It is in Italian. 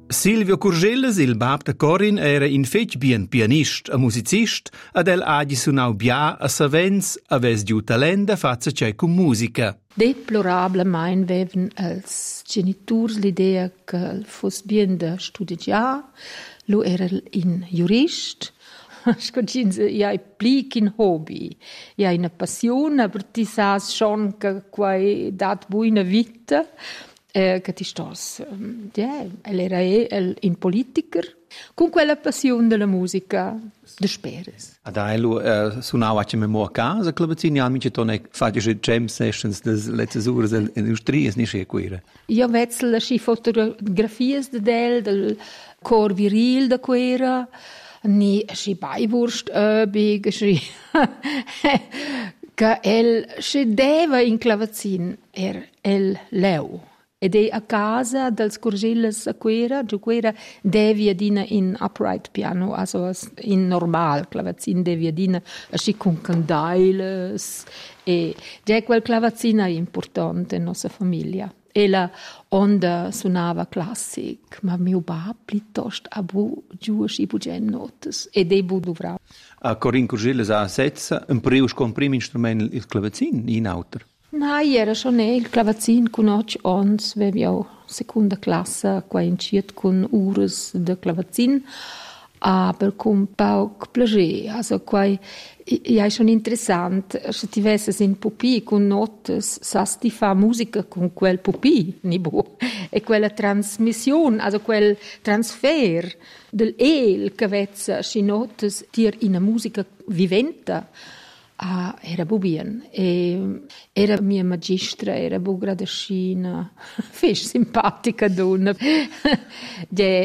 Silvio Curgelas, il bab de Corin, era in fetg bien pianist e musicist ed el hagi sunau bia a savens aves giu talent da fazza tgei con musica. Deplorablemein vevan als geniturs l'idea che fosse bien da studiar. Lo era in jurist. Ja, plic in hobby. Ja, una passione, aber ti sas schon che quai dat buina vita. Che ti stos, el era in politiker, con quella passione della musica de speres. Adailu sunau ace memo a casa, clavazin, ja, mince tone faci jam sessions des letzes ures in Ustries, ni sche quera. Io vezzel asci fotografies del cor viril da quera, ni asci beiwurst öbig, asci che el scedeva in clavazin, el leu. Ed è a casa dels Curgelas a quera devia dina in upright piano, also in normal clavazin devia dina asci con candailes e già quel clavazin è importante in nostra famiglia. E la onda suonava classic, ma mio bab piuttosto abu giù asci bugen notes ed è bu dovrà. A Corin Curgelas a setza un prius con prim instrument il clavazin in auter. Nein, era schon il clavazin con 8 ans, avevo seconda classe, qua inciet con ures de clavazin, aber con pauc plager, also qua è schon interessant, se ti vesses in pupi con notes, sas ti fa musica con quel pupi, ni bo, e quella trasmissione, also quel transfer del che vezza si notes dir in a musica viventa. Era bien. Era mia magistra, era bu gradascina, fisch simpatica donna.